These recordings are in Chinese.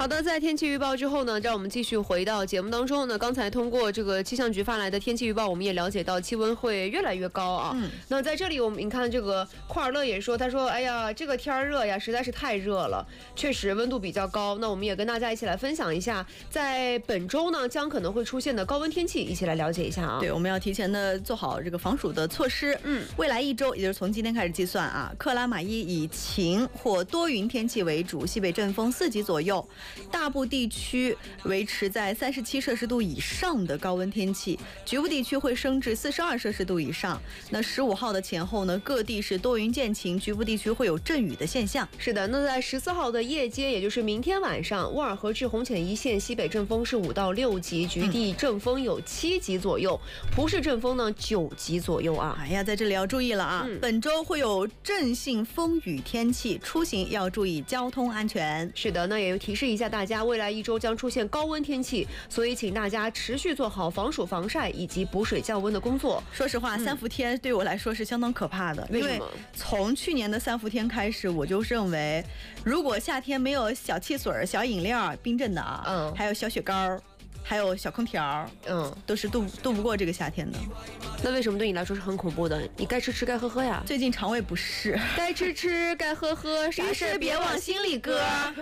好的，在天气预报之后呢，让我们继续回到节目当中呢。刚才通过这个气象局发来的天气预报，我们也了解到气温会越来越高啊。那在这里你看这个库尔勒也说，他说，哎呀，这个天热呀，实在是太热了，确实温度比较高。那我们也跟大家一起来分享一下，在本周呢将可能会出现的高温天气，一起来了解一下啊。 对，我们要提前的做好这个防暑的措施。未来一周，也就是从今天开始计算啊，克拉玛依以晴或多云天气为主，西北阵风4级左右，大部地区维持在37摄氏度以上的高温天气，局部地区会升至42摄氏度以上。那15号的前后呢，各地是多云见晴，局部地区会有阵雨的现象。 是的，那在14号的夜间，也就是明天晚上，沃尔河至红浅一线西北阵风是5到6级，局地阵风有7级左右，蒲氏阵风呢9级左右啊。 哎呀，在这里要注意了啊，本周会有阵性风雨天气，出行要注意交通安全。 是的，那也提示一下大家，未来一周将出现高温天气，所以请大家持续做好防暑防晒以及补水降温的工作。 说实话，3伏天对我来说是相当可怕的。 为什么？ 从去年的3伏天开始，我就认为，如果夏天没有小汽水、小饮料、冰镇的啊，还有小雪糕，还有小空调，都是渡不过这个夏天的。 那为什么对你来说是很恐怖的？你该吃吃该喝喝呀。 最近肠胃不适， 该吃吃该喝喝，啥事别往心里搁。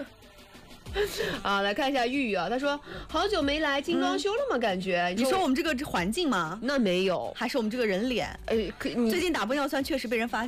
啊，来看一下玉玉啊，他说好久没来，精装修了吗？感觉你说我们这个环境吗？ 那没有， 还是我们这个人脸？ 最近打玻尿酸确实被人发